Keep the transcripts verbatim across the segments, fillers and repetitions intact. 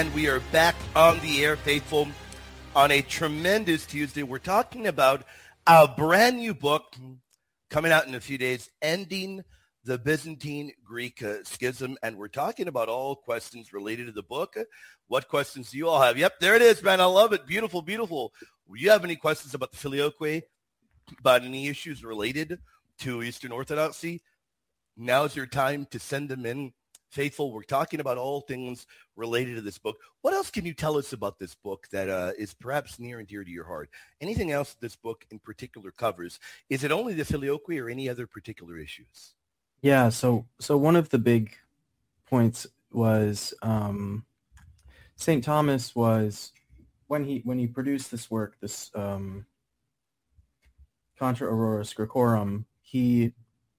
And we are back on the air, faithful, on a tremendous Tuesday. We're talking about a brand new book coming out in a few days, Ending the Byzantine Greek uh, Schism. And we're talking about all questions related to the book. What questions do you all have? Yep, there it is, man. I love it. Beautiful, beautiful. Do you have any questions about the Filioque, about any issues related to Eastern Orthodoxy? Now's your time to send them in. Faithful, we're talking about all things related to this book. What else can you tell us about this book that uh, is perhaps near and dear to your heart? Anything else this book in particular covers? Is it only the Filioque or any other particular issues? Yeah, so so one of the big points was um, Saint Thomas was, when he when he produced this work, this um, Contra Auroris Graecorum, he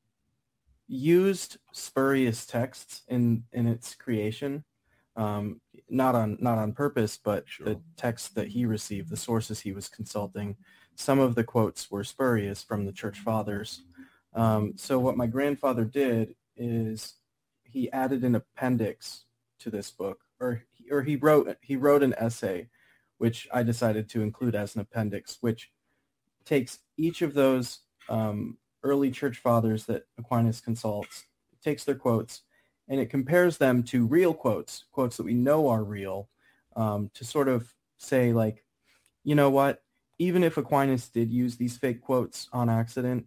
used spurious texts in, in its creation, um, not on not on purpose, but sure. The texts that he received, the sources he was consulting, some of the quotes were spurious from the Church Fathers. Um, so what my grandfather did is he added an appendix to this book, or or he wrote he wrote an essay, which I decided to include as an appendix, which takes each of those um, early church fathers that Aquinas consults, takes their quotes, and it compares them to real quotes, quotes that we know are real, um, to sort of say, like, you know what, even if Aquinas did use these fake quotes on accident,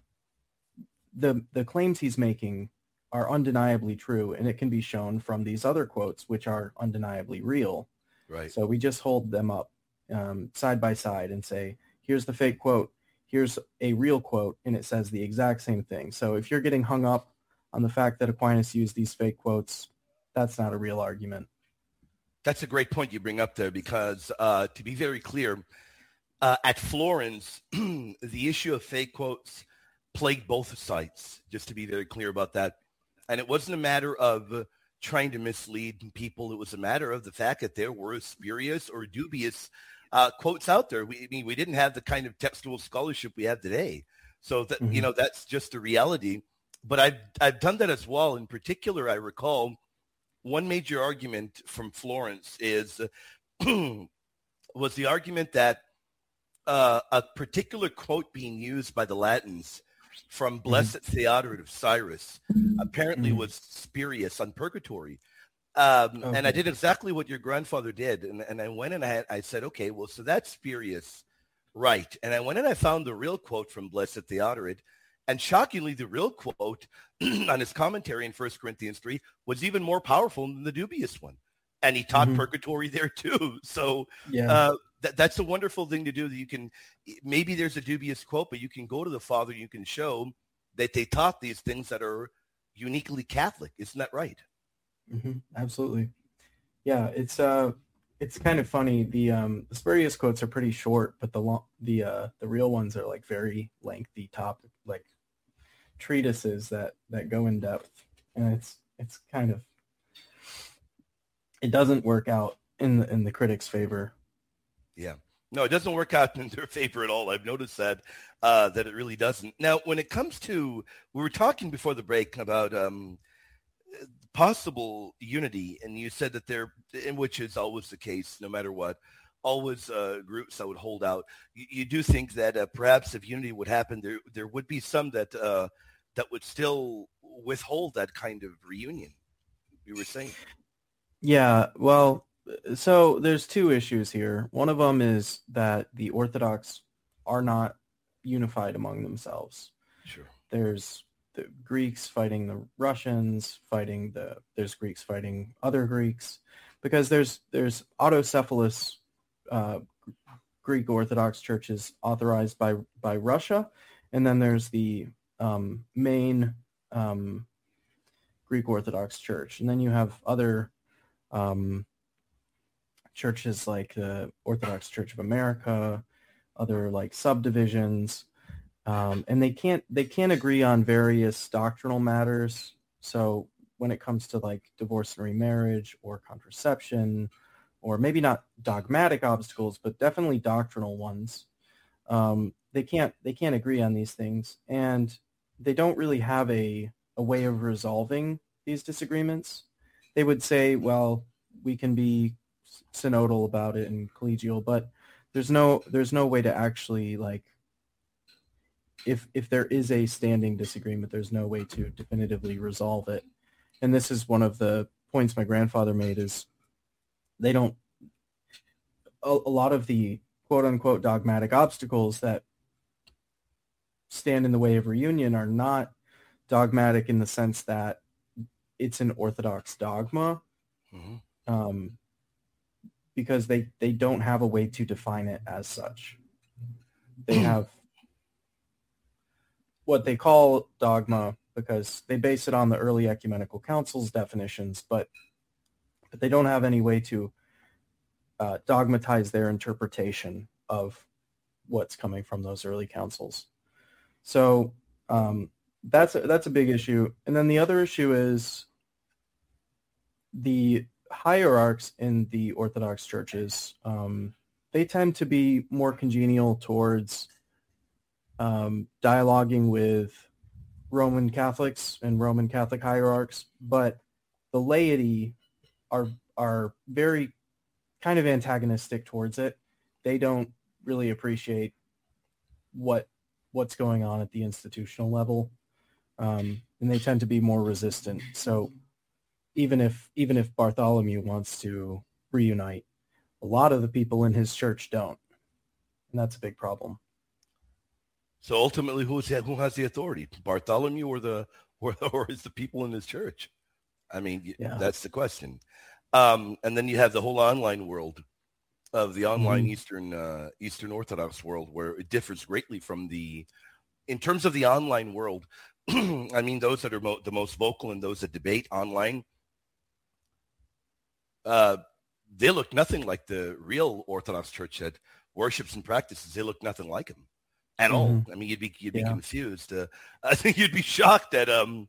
the the claims he's making are undeniably true, and it can be shown from these other quotes, which are undeniably real. Right. So we just hold them up um, side by side and say, here's the fake quote, here's a real quote, and it says the exact same thing. So if you're getting hung up on the fact that Aquinas used these fake quotes, that's not a real argument. That's a great point you bring up there, because uh, to be very clear, uh, at Florence, the issue of fake quotes plagued both sites, just to be very clear about that. And it wasn't a matter of uh, trying to mislead people. It was a matter of the fact that there were spurious or dubious uh, quotes out there. We, I mean, we didn't have the kind of textual scholarship we have today. So, that, mm-hmm. you know, that's just a reality. But I've, I've done that as well. In particular, I recall one major argument from Florence is uh, was the argument that uh, a particular quote being used by the Latins from Blessed mm-hmm. Theodoret of Cyrus apparently mm-hmm. was spurious on purgatory. Um, okay. And I did exactly what your grandfather did. And, and I went and I, had, I said, okay, well, so that's spurious. Right. And I went and I found the real quote from Blessed Theodoret. And shockingly, the real quote on his commentary in First Corinthians three was even more powerful than the dubious one. And he taught mm-hmm. purgatory there too. So yeah. uh, th- that's a wonderful thing to do. That you can, maybe there's a dubious quote, but you can go to the Father, you can show that they taught these things that are uniquely Catholic. Isn't that right? Mm-hmm. Absolutely. Yeah, it's uh, it's kind of funny. The um, the spurious quotes are pretty short, but the long, the uh, the real ones are like very lengthy topic, like treatises that that go in depth, and it's it's kind of it doesn't work out in the, in the critics' favor. Yeah. No, it doesn't work out in their favor at all. I've noticed that, uh, that it really doesn't. Now, when it comes to, we were talking before the break about um, possible unity, and you said that there, in which is always the case, no matter what, always uh, groups that would hold out. You, you do think that uh, perhaps if unity would happen, there there would be some that uh, that would still withhold that kind of reunion, you were saying. Yeah, well, so there's two issues here. One of them is that the Orthodox are not unified among themselves. Sure. There's the Greeks fighting the Russians, fighting the there's Greeks fighting other Greeks, because there's there's autocephalous uh, Greek Orthodox churches authorized by by Russia, and then there's the um, main um, Greek Orthodox Church, and then you have other um, churches like the Orthodox Church of America, other like subdivisions, um, and they can't they can't agree on various doctrinal matters. So when it comes to like divorce and remarriage or contraception, or maybe not dogmatic obstacles, but definitely doctrinal ones, um, they can't they can't agree on these things, and they don't really have a a way of resolving these disagreements. They would say, well, we can be synodal about it and collegial, but there's no there's no way to actually, like, if if there is a standing disagreement, there's no way to definitively resolve it. And this is one of the points my grandfather made, is they don't, a, a lot of the quote unquote dogmatic obstacles that stand in the way of reunion are not dogmatic in the sense that it's an Orthodox dogma, mm-hmm. um, because they, they don't have a way to define it as such. They have what they call dogma because they base it on the early ecumenical councils definitions, but, but they don't have any way to uh, dogmatize their interpretation of what's coming from those early councils. So um, that's a, that's a big issue. And then the other issue is the hierarchs in the Orthodox churches. Um, they tend to be more congenial towards um, dialoguing with Roman Catholics and Roman Catholic hierarchs, but the laity are are very kind of antagonistic towards it. They don't really appreciate what what's going on at the institutional level, um, and they tend to be more resistant. So even if even if Bartholomew wants to reunite, a lot of the people in his church don't, and that's a big problem. So ultimately, who's who has the authority, Bartholomew or the or, or is the people in his church? I mean, yeah. That's the question. Um, and then you have the whole online world of the online mm-hmm. Eastern uh, Eastern Orthodox world, where it differs greatly from the, in terms of the online world. I mean, those that are mo- the most vocal and those that debate online, uh, they look nothing like the real Orthodox Church that worships and practices. They look nothing like them at mm-hmm. all. I mean, you'd be you'd be yeah. confused. Uh, I think you'd be shocked that um,